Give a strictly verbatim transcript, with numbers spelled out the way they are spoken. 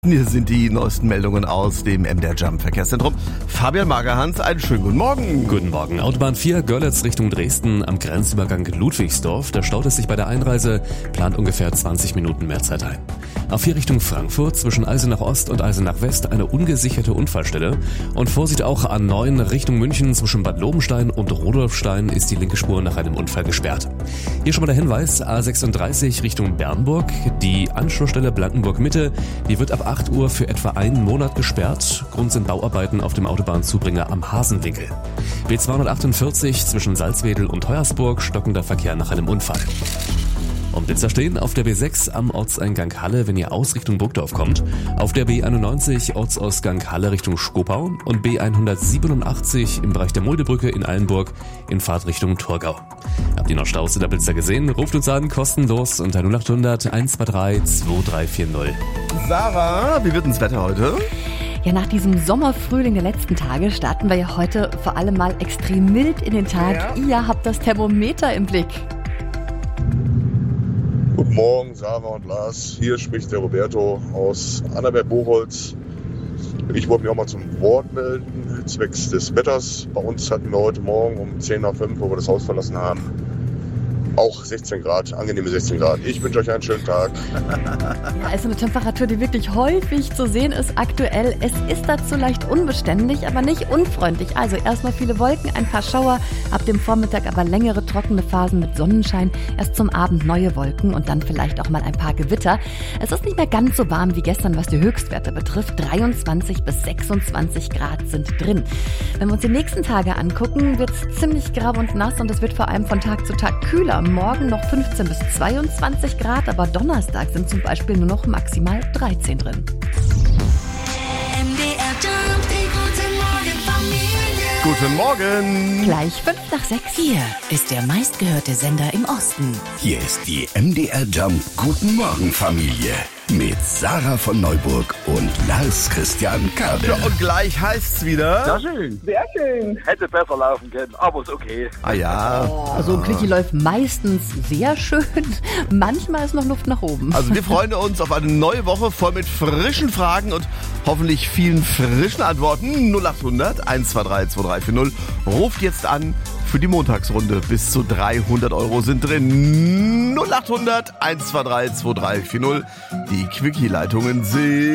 Hier sind die neuesten Meldungen aus dem M D R Jump Verkehrszentrum. Fabian Magerhans, einen schönen guten Morgen. Guten Morgen. Autobahn vier, Görlitz Richtung Dresden am Grenzübergang Ludwigsdorf. Da staut es sich bei der Einreise, plant ungefähr zwanzig Minuten mehr Zeit ein. Auf vier Richtung Frankfurt, zwischen Eisenach Ost und Eisenach West eine ungesicherte Unfallstelle. Und Vorsicht auch A neun Richtung München, zwischen Bad Lobenstein und Rudolfstein ist die linke Spur nach einem Unfall gesperrt. Hier schon mal der Hinweis, A sechsunddreißig Richtung Bernburg, die Anschlussstelle Blankenburg Mitte, die wird ab acht Uhr für etwa einen Monat gesperrt. Grund sind Bauarbeiten auf dem Autobahnzubringer am Hasenwinkel. B zweihundertachtundvierzig zwischen Salzwedel und Hoyersburg, stockender Verkehr nach einem Unfall. Und Blitzer stehen auf der B sechs am Ortseingang Halle, wenn ihr aus Richtung Burgdorf kommt. Auf der B einundneunzig Ortsausgang Halle Richtung Schkopau und B hundertsiebenundachtzig im Bereich der Muldebrücke in Eilenburg in Fahrtrichtung Torgau. Habt ihr noch Staus in der Blitzer gesehen? Ruft uns an, kostenlos unter null acht hundert eins zwei drei zwei drei vier null. Sarah, wie wird denn das Wetter heute? Ja, nach diesem Sommerfrühling der letzten Tage starten wir ja heute vor allem mal extrem mild in den Tag. Ja. Ihr habt das Thermometer im Blick. Guten Morgen, Sarah und Lars. Hier spricht der Roberto aus Annaberg-Buchholz. Ich wollte mich auch mal zum Wort melden, zwecks des Wetters. Bei uns hatten wir heute Morgen um zehn nach fünf, wo wir das Haus verlassen haben, auch sechzehn Grad, angenehme sechzehn Grad. Ich wünsche euch einen schönen Tag. Ja, also eine Temperatur, die wirklich häufig zu sehen ist aktuell. Es ist dazu leicht unbeständig, aber nicht unfreundlich. Also erstmal viele Wolken, ein paar Schauer, ab dem Vormittag aber längere trockene Phasen mit Sonnenschein. Erst zum Abend neue Wolken und dann vielleicht auch mal ein paar Gewitter. Es ist nicht mehr ganz so warm wie gestern, was die Höchstwerte betrifft. dreiundzwanzig bis sechsundzwanzig Grad sind drin. Wenn wir uns die nächsten Tage angucken, wird es ziemlich grau und nass und es wird vor allem von Tag zu Tag kühler. Morgen noch fünfzehn bis zweiundzwanzig Grad, aber Donnerstag sind zum Beispiel nur noch maximal dreizehn drin. M D R Jump, die guten Morgen Familie. Guten Morgen. Gleich fünf nach sechs. Hier ist der meistgehörte Sender im Osten. Hier ist die M D R Jump Guten Morgen Familie mit Sarah von Neuburg und Lars Christian Kade. Ja, und gleich heißt's wieder. Ja, schön. Sehr schön. Hätte besser laufen können, aber ist okay. Ah ja. Also ein Quickie läuft meistens sehr schön. Manchmal ist noch Luft nach oben. Also wir freuen uns auf eine neue Woche voll mit frischen Fragen und hoffentlich vielen frischen Antworten. null acht hundert eins zwei drei zwei drei vier null. Ruft jetzt an für die Montagsrunde. Bis zu dreihundert Euro sind drin. null acht hundert eins zwei drei zwei drei vier null. Die Quickie-Leitungen sind